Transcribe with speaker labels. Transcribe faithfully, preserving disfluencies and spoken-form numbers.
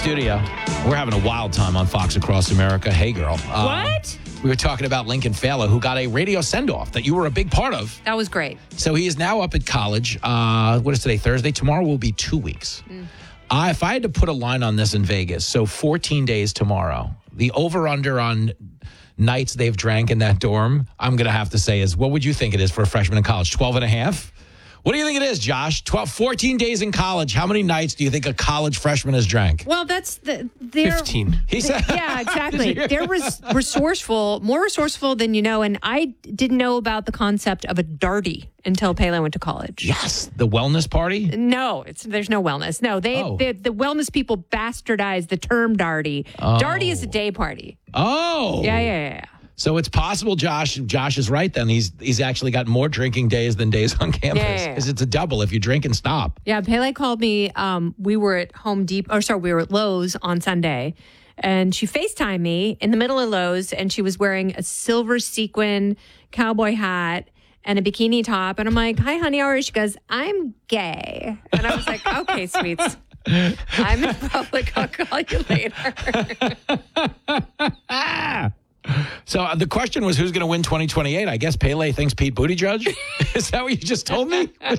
Speaker 1: studio. We're having a wild time on Fox Across America. Hey, girl. Uh,
Speaker 2: What?
Speaker 1: We were talking about Lincoln Fala, who got a radio send-off that you were a big part of.
Speaker 2: That was great.
Speaker 1: So he is now up at college. Uh, what is today? Thursday? Tomorrow will be two weeks. Mm. Uh, if I had to put a line on this in Vegas, so fourteen days tomorrow, the over-under on nights they've drank in that dorm, I'm going to have to say is, what would you think it is for a freshman in college? twelve and a half? What do you think it is, Josh? twelve, fourteen days in college. How many nights do you think a college freshman has drank?
Speaker 2: Well, that's the they're
Speaker 3: fifteen.
Speaker 1: He said,
Speaker 2: yeah, exactly. They're res- resourceful, more resourceful than you know. And I didn't know about the concept of a darty until Pele went to college.
Speaker 1: yes, the wellness party?
Speaker 2: No, it's there's no wellness. No, they,
Speaker 1: Oh.
Speaker 2: they the wellness people bastardized the term darty.
Speaker 1: Oh.
Speaker 2: Darty is a day party.
Speaker 1: Oh.
Speaker 2: Yeah, yeah, yeah. yeah.
Speaker 1: So it's possible, Josh. Josh is right. Then he's he's actually got more drinking days than days on campus.
Speaker 2: Yeah, yeah, yeah.
Speaker 1: Because it's a double if you drink and stop.
Speaker 2: Yeah, Pele called me. Um, we were at Home Depot, or sorry, we were at Lowe's on Sunday, and she FaceTimed me in the middle of Lowe's, and she was wearing a silver sequin cowboy hat and a bikini top, and I'm like, "Hi, honey, how are you?" She goes, "I'm gay," and I was like, "Okay, sweets, I'm in public. I'll call you later."
Speaker 1: So uh, the question was, who's going to win twenty twenty-eight? I guess Pele thinks Pete Buttigieg. Is that what you just told me?